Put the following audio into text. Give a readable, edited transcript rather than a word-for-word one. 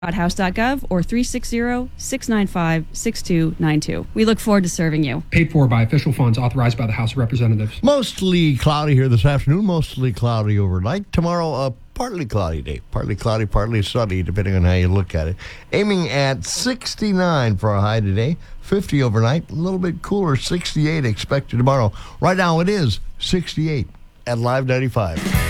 House.gov or 360-695-6292. We look forward to serving you. Paid for by official funds authorized by the House of Representatives. Mostly cloudy here this afternoon, mostly cloudy overnight. Tomorrow, a partly cloudy day. Partly cloudy, partly sunny, depending on how you look at it. Aiming at 69 for a high today, 50 overnight, a little bit cooler, 68 expected tomorrow. Right now it is 68 at Live 95.